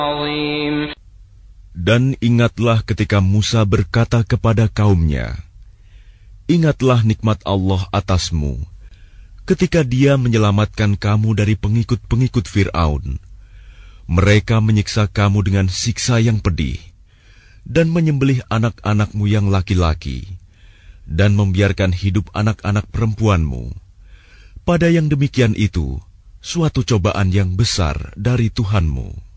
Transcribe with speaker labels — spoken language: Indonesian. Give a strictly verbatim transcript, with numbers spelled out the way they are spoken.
Speaker 1: عظيم.
Speaker 2: Dan ingatlah ketika Musa berkata kepada kaumnya, ingatlah nikmat Allah atasmu, ketika Dia menyelamatkan kamu dari pengikut-pengikut Fir'aun. Mereka menyiksa kamu dengan siksa yang pedih, dan menyembelih anak-anakmu yang laki-laki, dan membiarkan hidup anak-anak perempuanmu. Pada yang demikian itu, suatu cobaan yang besar dari Tuhanmu.